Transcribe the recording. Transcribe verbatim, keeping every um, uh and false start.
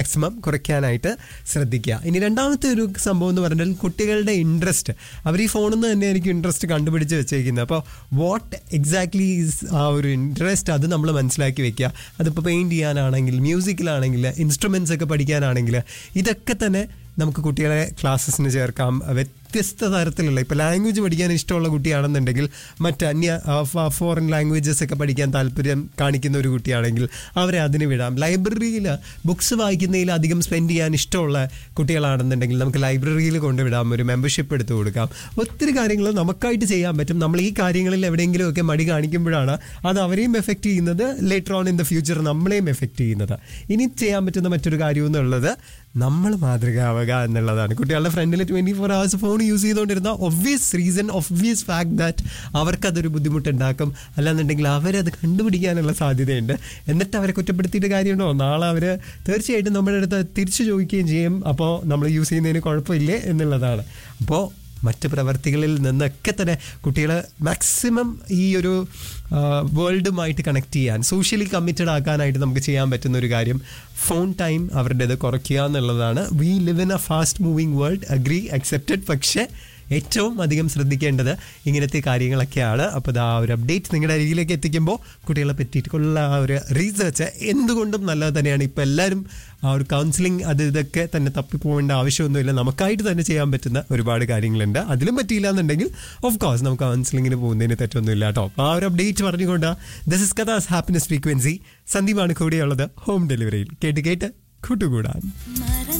Maximum കുറയ്ക്കാനായിട്ട് ശ്രദ്ധിക്കുക. ഇനി രണ്ടാമത്തെ ഒരു സംഭവം എന്ന് പറഞ്ഞാൽ കുട്ടികളുടെ ഇൻട്രസ്റ്റ്. അവർ ഈ ഫോണിൽ നിന്ന് തന്നെ എനിക്ക് ഇൻട്രസ്റ്റ് കണ്ടുപിടിച്ച് വെച്ചേക്കുന്നത്. അപ്പോൾ വാട്ട് എക്സാക്ട്ലി ഈസ് ആ ഒരു ഇൻട്രസ്റ്റ്, അത് നമ്മൾ മനസ്സിലാക്കി വെക്കുക. അതിപ്പോൾ പെയിൻറ്റ് ചെയ്യാനാണെങ്കിൽ, മ്യൂസിക്കിലാണെങ്കിൽ, ഇൻസ്ട്രുമെൻറ്റ്സ് ഒക്കെ പഠിക്കാനാണെങ്കിൽ, ഇതൊക്കെ തന്നെ നമുക്ക് കുട്ടികളെ ക്ലാസ്സസിന് ചേർക്കാം. വ്യത്യസ്ത തരത്തിലുള്ള, ഇപ്പോൾ ലാംഗ്വേജ് പഠിക്കാൻ ഇഷ്ടമുള്ള കുട്ടിയാണെന്നുണ്ടെങ്കിൽ മറ്റ് അന്യ ഫോറിൻ ലാംഗ്വേജസ് ഒക്കെ പഠിക്കാൻ താല്പര്യം കാണിക്കുന്ന ഒരു കുട്ടിയാണെങ്കിൽ അവരെ അതിന് വിടാം. ലൈബ്രറിയിൽ ബുക്സ് വായിക്കുന്നതിൽ അധികം സ്പെൻഡ് ചെയ്യാൻ ഇഷ്ടമുള്ള കുട്ടികളാണെന്നുണ്ടെങ്കിൽ നമുക്ക് ലൈബ്രറിയിൽ കൊണ്ടുവിടാം, ഒരു മെമ്പർഷിപ്പ് എടുത്തു കൊടുക്കാം. ഒത്തിരി കാര്യങ്ങൾ നമുക്കായിട്ട് ചെയ്യാൻ പറ്റും. നമ്മൾ ഈ കാര്യങ്ങളിൽ എവിടെയെങ്കിലുമൊക്കെ മടി കാണിക്കുമ്പോഴാണ് അത് അവരെയും എഫക്റ്റ് ചെയ്യുന്നത്, later on in the future നമ്മളെയും എഫക്റ്റ് ചെയ്യുന്നത്. ഇനി ചെയ്യാൻ പറ്റുന്ന മറ്റൊരു കാര്യം എന്നുള്ളത് നമ്മൾ മാതൃകയാവുക എന്നുള്ളതാണ്. കുട്ടികളുടെ ഫ്രണ്ടിൽ twenty four hours phone use ചെയ്തുകൊണ്ടിരുന്ന obvious reason, obvious fact that അവർക്കതൊരു ബുദ്ധിമുട്ടുണ്ടാക്കും. അല്ലാന്നുണ്ടെങ്കിൽ അവരത് കണ്ടുപിടിക്കാനുള്ള സാധ്യതയുണ്ട്. എന്നിട്ട് അവരെ കുറ്റപ്പെടുത്തിയിട്ട് കാര്യമുണ്ടോ? നാളെ അവർ തീർച്ചയായിട്ടും നമ്മുടെ അടുത്ത് തിരിച്ചു ചോദിക്കുകയും ചെയ്യും, അപ്പോൾ നമ്മൾ യൂസ് ചെയ്യുന്നതിന് കുഴപ്പമില്ലേ എന്നുള്ളതാണ്. അപ്പോൾ മറ്റ് പ്രവർത്തികളിൽ നിന്നൊക്കെ തന്നെ കുട്ടികളെ മാക്സിമം ഈ ഒരു വേൾഡുമായിട്ട് കണക്ട് ചെയ്യാൻ, സോഷ്യലി കമ്മിറ്റഡ് ആക്കാനായിട്ട് നമുക്ക് ചെയ്യാൻ പറ്റുന്ന ഒരു കാര്യം ഫോൺ ടൈം അവരുടേത് കുറയ്ക്കുക എന്നുള്ളതാണ്. We live in A fast moving world, agri, accepted. പക്ഷേ ഏറ്റവും അധികം ശ്രദ്ധിക്കേണ്ടത് ഇങ്ങനത്തെ കാര്യങ്ങളൊക്കെയാണ്. അപ്പോൾ ആ ഒരു അപ്ഡേറ്റ് നിങ്ങളുടെ അരികിലേക്ക് എത്തിക്കുമ്പോൾ കുട്ടികളെ പറ്റിയിട്ടുള്ള ആ ഒരു റീസേർച്ച് എന്തുകൊണ്ടും നല്ലത് തന്നെയാണ്. ഇപ്പോൾ എല്ലാവരും ആ ഒരു കൗൺസിലിംഗ് അത് ഇതൊക്കെ തന്നെ തപ്പിപ്പോവേണ്ട ആവശ്യമൊന്നുമില്ല. നമുക്കായിട്ട് തന്നെ ചെയ്യാൻ പറ്റുന്ന ഒരുപാട് കാര്യങ്ങളുണ്ട്. അതിലും പറ്റിയില്ല എന്നുണ്ടെങ്കിൽ ഓഫ് കോഴ്സ് നമുക്ക് കൗൺസിലിങ്ങിന് പോകുന്നതിന് തെറ്റൊന്നുമില്ല കേട്ടോ. ആ ഒരു അപ്ഡേറ്റ് പറഞ്ഞുകൊണ്ട് ദിസ് ഇസ് കഥാസ് ഹാപ്പിനെസ് ഫ്രീക്വൻസി. സന്ദീപാണ് കൂടെയുള്ളത് ഹോം ഡെലിവറിയിൽ. കേട്ട് കേട്ട് കൂട്ടുകൂടാൻ.